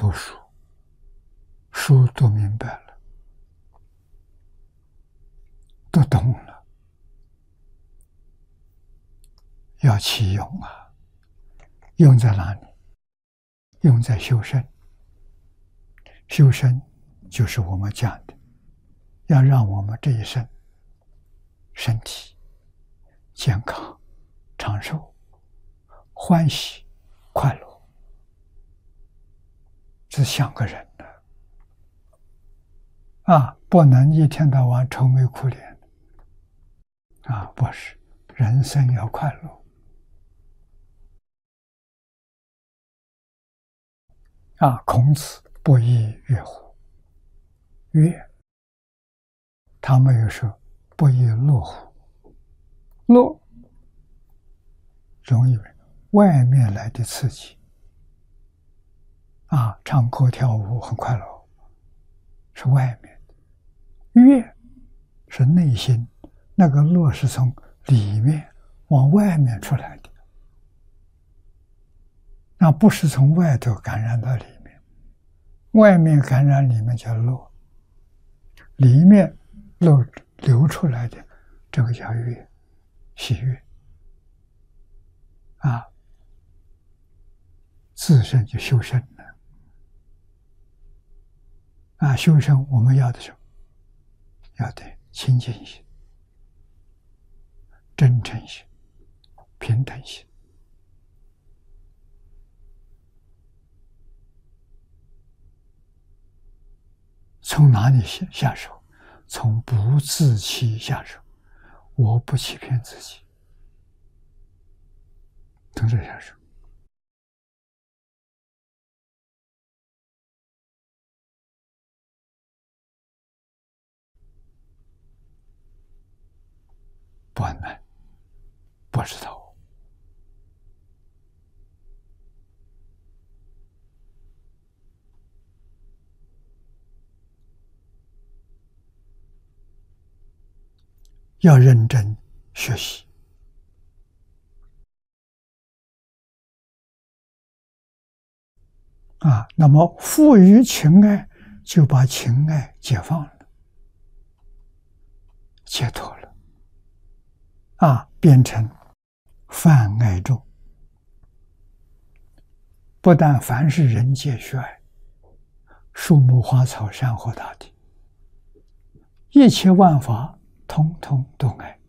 读书，书读明白了，读懂了，要起用啊！用在哪里？用在修身。修身就是我们讲的，要让我们这一生身体健康、长寿、欢喜、快乐，只像个人的不能一天到晚愁眉苦脸不是，人生要快乐孔子不亦乐乎？乐，他没有说不亦乐乎？乐容易外面来的刺激唱歌跳舞很快乐，是外面的；乐是内心，那个乐是从里面往外面出来的，那不是从外头感染到里面，外面感染里面叫乐，里面乐流出来的这个叫乐，喜悦自身就修身了修身我们要的什么？要的清净心、真诚心、平等心。从哪里下手？从不自欺下手。我不欺骗自己，从这下手。不难，不知道。要认真学习那么富于情爱，就把情爱解放了，解脱了变成泛爱众。不但凡是人皆须爱，树木花草山河大地，一切万法通通都爱。